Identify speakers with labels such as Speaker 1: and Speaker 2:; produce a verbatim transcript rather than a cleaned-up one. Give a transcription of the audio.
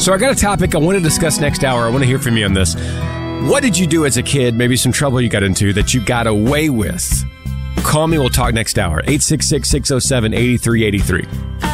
Speaker 1: So I got a topic I want to discuss next hour. I want to hear from you on this. What did you do as a kid, maybe some trouble you got into that you got away with? Call me. We'll talk next hour. eight six six, six oh seven, eight three eight three.